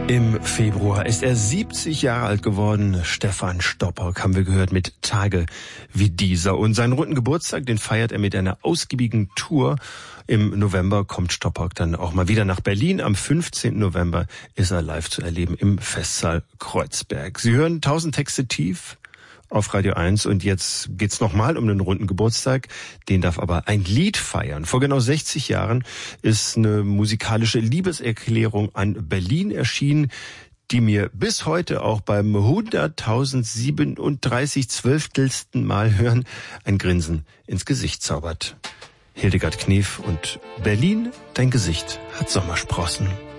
Im Februar ist er 70 Jahre alt geworden. Stefan Stoppock haben wir gehört mit Tage wie dieser. Und seinen runden Geburtstag, den feiert er mit einer ausgiebigen Tour. Im November kommt Stoppock dann auch mal wieder nach Berlin. Am 15. November ist er live zu erleben im Festsaal Kreuzberg. Sie hören 1000 Texte tief auf Radio 1 und jetzt geht's nochmal um den runden Geburtstag. Den darf aber ein Lied feiern. Vor genau 60 Jahren ist eine musikalische Liebeserklärung an Berlin erschienen, die mir bis heute auch beim 100.037 Mal hören ein Grinsen ins Gesicht zaubert. Hildegard Knef und Berlin, dein Gesicht hat Sommersprossen.